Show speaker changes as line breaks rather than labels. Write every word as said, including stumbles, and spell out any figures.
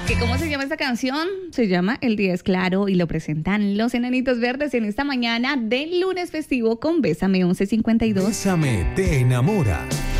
¿Que cómo se llama esta canción? Se llama El Día es Claro y lo presentan Los Enanitos Verdes en esta mañana del lunes festivo con Bésame once cincuenta y dos.
Bésame te enamora.